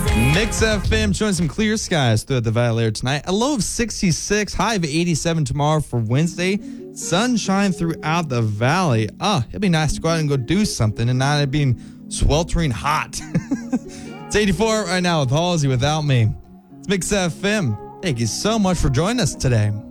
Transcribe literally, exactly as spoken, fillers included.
Mix F M showing some clear skies throughout the valley later tonight. A low of sixty-six, high of eighty-seven tomorrow for Wednesday. Sunshine throughout the valley. Ah, it'd be nice to go out and go do something and not it being sweltering hot. It's eighty-four right now with Halsey Without Me. It's Mix F M. Thank you so much for joining us today.